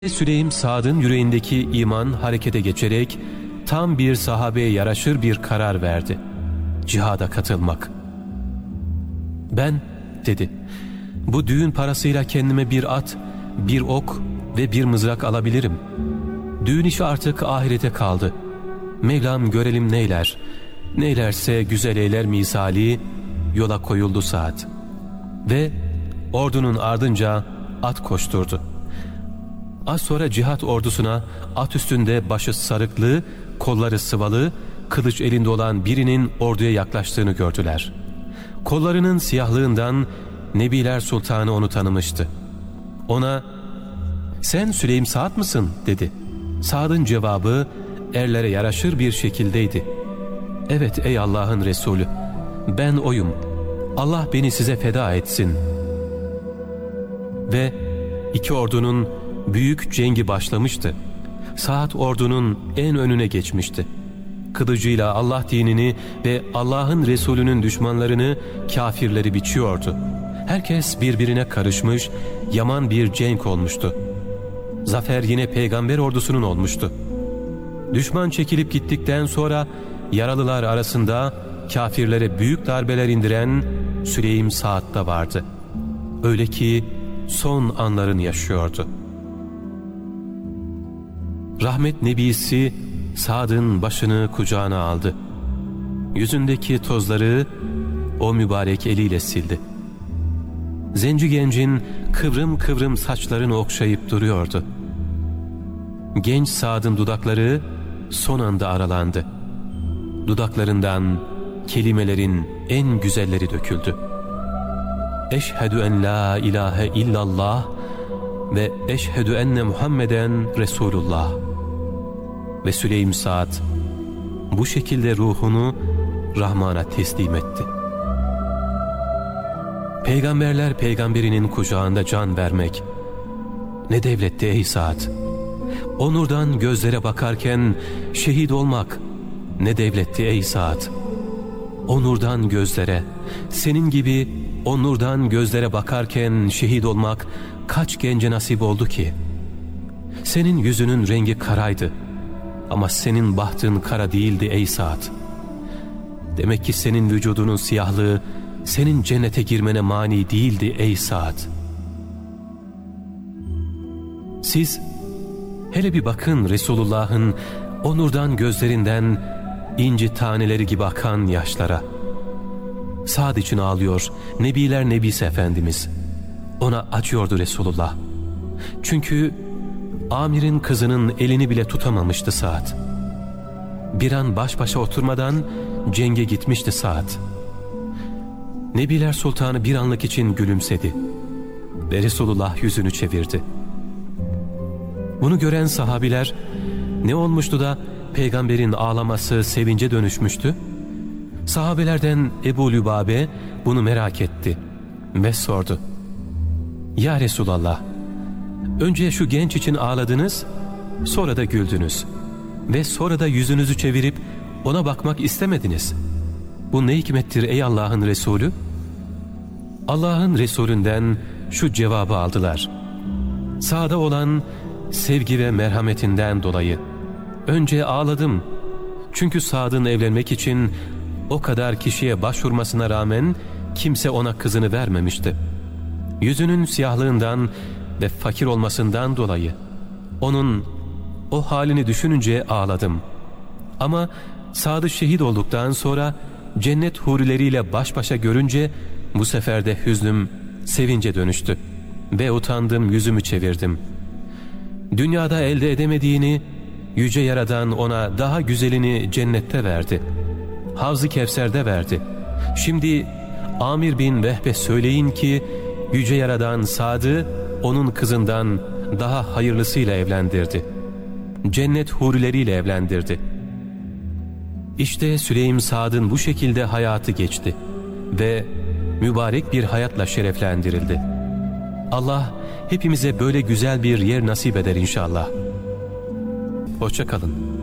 Süleym Sa'd'ın yüreğindeki iman harekete geçerek tam bir sahabeye yaraşır bir karar verdi. Cihada katılmak. "Ben," dedi, "bu düğün parasıyla kendime bir at, bir ok ve bir mızrak alabilirim. Düğün işi artık ahirete kaldı. Mevlam görelim neyler. Neylerse güzel eyler misali yola koyuldu Sa'd." Ve ordunun ardınca at koşturdu. Az sonra cihat ordusuna at üstünde başı sarıklı, kolları sıvalı, kılıç elinde olan birinin orduya yaklaştığını gördüler. Kollarının siyahlığından Nebiler Sultanı onu tanımıştı. Ona "Sen Süleym Sa'd mısın?" dedi. Sa'd'ın cevabı erlere yaraşır bir şekildeydi. "Evet ey Allah'ın Resulü, ben oyum. Allah beni size feda etsin." Ve iki ordunun büyük cengi başlamıştı. Sa'd ordunun en önüne geçmişti. Kılıcıyla Allah dinini ve Allah'ın Resulü'nün düşmanlarını, kafirleri biçiyordu. Herkes birbirine karışmış, yaman bir cenk olmuştu. Zafer yine peygamber ordusunun olmuştu. Düşman çekilip gittikten sonra yaralılar arasında kafirlere büyük darbeler indiren Süleym Sa'd da vardı. Öyle ki son anlarını yaşıyordu. Rahmet Nebisi Sa'd'ın başını kucağına aldı. Yüzündeki tozları o mübarek eliyle sildi. Zenci gencin kıvrım kıvrım saçlarını okşayıp duruyordu. Genç Sa'd'ın dudakları son anda aralandı. Dudaklarından kelimelerin en güzelleri döküldü. "Eşhedü en la ilahe illallah ve eşhedü enne Muhammeden Resulullah." Ve Süleym Sa'd bu şekilde ruhunu Rahman'a teslim etti. Peygamberler peygamberinin kucağında can vermek ne devletti ey Sa'd. O nurdan gözlere bakarken şehit olmak ne devletti ey Sa'd. O nurdan gözlere, senin gibi o nurdan gözlere bakarken şehit olmak kaç gence nasip oldu ki? Senin yüzünün rengi karaydı ama senin bahtın kara değildi ey Sa'd. Demek ki senin vücudunun siyahlığı senin cennete girmene mani değildi ey Sa'd. Siz hele bir bakın Resulullah'ın o nurdan gözlerinden inci taneleri gibi akan yaşlara. Sa'd için ağlıyor Nebiler Nebisi Efendimiz. Ona acıyordu Resulullah. Çünkü amirin kızının elini bile tutamamıştı Sa'd. Bir an baş başa oturmadan cenge gitmişti Sa'd. Nebiler Sultanı bir anlık için gülümsedi ve Resulullah yüzünü çevirdi. Bunu gören sahabiler, ne olmuştu da peygamberin ağlaması sevince dönüşmüştü? Sahabelerden Ebu Lübabe bunu merak etti ve sordu. "Ya Resulallah, önce şu genç için ağladınız, sonra da güldünüz ve sonra da yüzünüzü çevirip ona bakmak istemediniz. Bu ne hikmettir ey Allah'ın Resulü?" Allah'ın Resulünden şu cevabı aldılar. Sa'da olan sevgi ve merhametinden dolayı. "Önce ağladım. Çünkü Sa'd'ın evlenmek için o kadar kişiye başvurmasına rağmen kimse ona kızını vermemişti. Yüzünün siyahlığından ve fakir olmasından dolayı onun o halini düşününce ağladım. Ama Sa'd'ı şehit olduktan sonra cennet hurileriyle baş başa görünce bu sefer de hüznüm sevince dönüştü ve utandım, yüzümü çevirdim. Dünyada elde edemediğini Yüce Yaradan ona daha güzelini cennette verdi. Havz-ı Kevser'de verdi. Şimdi Amir bin Vehbe söyleyin ki Yüce Yaradan Sa'd'ı onun kızından daha hayırlısıyla evlendirdi. Cennet hurileriyle evlendirdi." İşte Süleym Sa'd'ın bu şekilde hayatı geçti ve mübarek bir hayatla şereflendirildi. Allah hepimize böyle güzel bir yer nasip eder inşallah. Hoşça kalın.